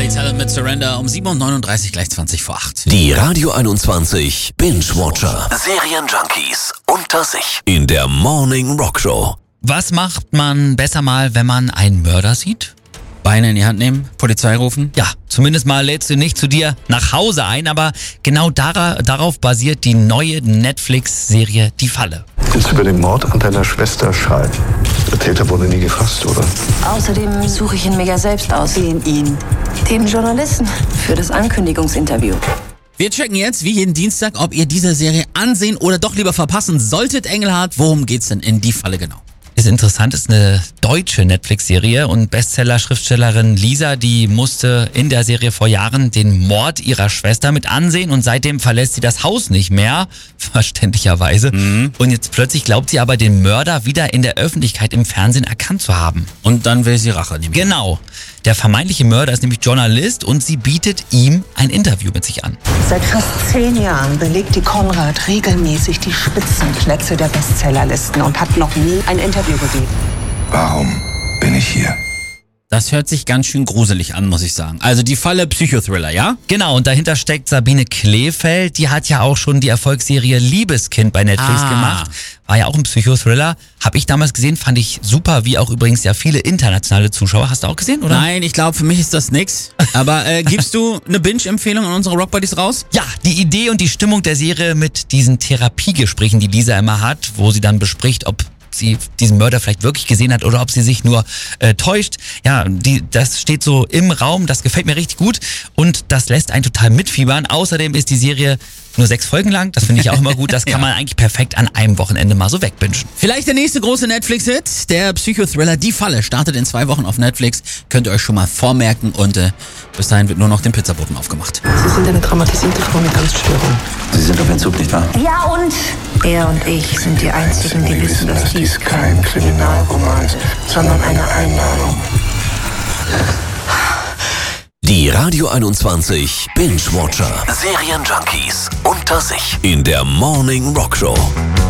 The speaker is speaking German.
Ray Talent mit Surrender um 7:39 Uhr, gleich 20 vor 8. Die Radio 21 Binge-Watcher. Serienjunkies unter sich. In der Morning Rock Show. Was macht man besser mal, wenn man einen Mörder sieht? Beine in die Hand nehmen, Polizei rufen? Ja, zumindest mal lädst du nicht zu dir nach Hause ein, aber genau darauf basiert die neue Netflix-Serie Die Falle. Willst du über den Mord an deiner Schwester schreiben? Der Täter wurde nie gefasst, oder? Außerdem suche ich ihn mega selbst aus. ihn? Den Journalisten für das Ankündigungsinterview. Wir checken jetzt, wie jeden Dienstag, ob ihr diese Serie ansehen oder doch lieber verpassen solltet. Engelhardt, worum geht's denn in Die Falle genau? Ist interessant, ist eine deutsche Netflix-Serie und Bestseller-Schriftstellerin Lisa, die musste in der Serie vor Jahren den Mord ihrer Schwester mit ansehen und seitdem verlässt sie das Haus nicht mehr, verständlicherweise. Und jetzt plötzlich glaubt sie aber, den Mörder wieder in der Öffentlichkeit im Fernsehen erkannt zu haben. Und dann will sie Rache nehmen. Genau. Der vermeintliche Mörder ist nämlich Journalist und sie bietet ihm ein Interview mit sich an. Seit fast 10 Jahren belegt die Konrad regelmäßig die Spitzenplätze der Bestsellerlisten und hat noch nie ein Interview gegeben. Warum bin ich hier? Das hört sich ganz schön gruselig an, muss ich sagen. Also Die Falle, Psychothriller, ja? Genau, und dahinter steckt Sabine Kleefeld. Die hat ja auch schon die Erfolgsserie Liebeskind bei Netflix gemacht. War ja auch ein Psychothriller. Hab ich damals gesehen, fand ich super, wie auch übrigens ja viele internationale Zuschauer. Hast du auch gesehen, oder? Nein, ich glaube, für mich ist das nix. Aber gibst du eine Binge-Empfehlung an unsere Rockbuddies raus? Ja, die Idee und die Stimmung der Serie mit diesen Therapiegesprächen, die Lisa immer hat, wo sie dann bespricht, ob sie diesen Mörder vielleicht wirklich gesehen hat oder ob sie sich nur täuscht. Ja, das steht so im Raum, das gefällt mir richtig gut und das lässt einen total mitfiebern. Außerdem ist die Serie nur 6 Folgen lang, das finde ich auch immer gut. Das kann man eigentlich perfekt an einem Wochenende mal so wegbingen. Vielleicht der nächste große Netflix-Hit, der Psychothriller Die Falle, startet in 2 Wochen auf Netflix. Könnt ihr euch schon mal vormerken und bis dahin wird nur noch den Pizzaboten aufgemacht. Sie sind eine traumatisierte Frau mit Angststörung. Sie sind auf Entzug, nicht wahr? Ja, und er und ich sind die Einzigen, die wissen, dass dies kein Kriminalroman ist, sondern eine Einladung. Die Radio 21 Binge-Watcher. Serienjunkies unter sich. In der Morning Rock Show.